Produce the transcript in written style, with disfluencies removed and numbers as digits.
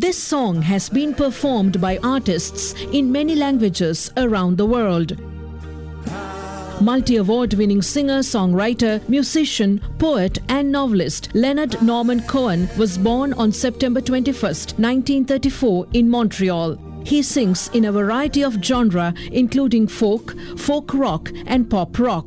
This song has been performed by artists in many languages around the world. Multi-award-winning singer, songwriter, musician, poet and novelist Leonard Norman Cohen was born on September 21, 1934 in Montreal. He sings in a variety of genres including folk rock and pop rock.